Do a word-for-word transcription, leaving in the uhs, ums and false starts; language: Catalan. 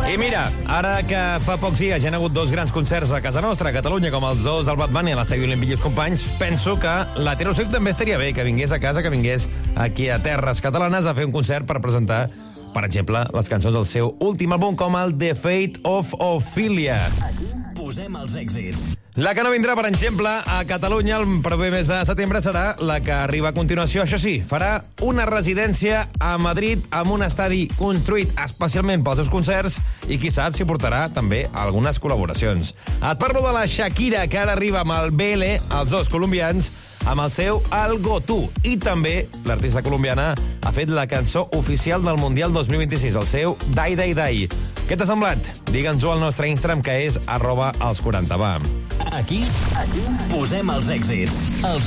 I mira, ara que fa pocs dies hi ha hagut dos grans concerts a casa nostra, a Catalunya, com els dos del Bad Bunny a l'Estadi Olímpic i els companys, penso que la Taylor Swift també estaria bé que vingués a casa, que vingués aquí a terres catalanes a fer un concert per presentar, per exemple, les cançons del seu últim àlbum, com el The Fate of Ophelia. Posem els èxits. La que no vindrà, per exemple, a Catalunya el proper mes de setembre serà la que arriba a continuació. Això sí, farà una residència a Madrid amb un estadi construït especialment pels seus concerts i qui sap si portarà també algunes col·laboracions. Et parlo de la Shakira, que ara arriba amb el B L, els dos colombians, amb el seu Algo Tu. I també l'artista colombiana ha fet la cançó oficial del Mundial dos mil vint-i-sis, el seu Dai Dai Dai. Què t'ha semblat? Digue'ns-ho al nostre Instagram, que és arroba els quaranta. Va. Aquí, aquí posem els èxits. Els